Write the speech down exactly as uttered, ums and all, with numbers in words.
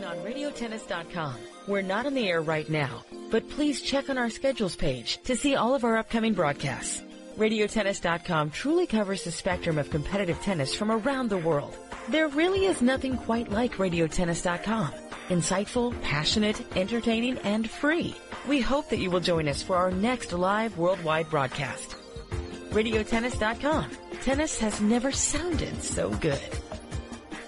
listening on radio tennis dot com. We're not on the air right now, but please check on our schedules page to see all of our upcoming broadcasts. radio tennis dot com truly covers the spectrum of competitive tennis from around the world. There really is nothing quite like radio tennis dot com. Insightful, passionate, entertaining, and free. We hope that you will join us for our next live worldwide broadcast. radio tennis dot com. Tennis has never sounded so good.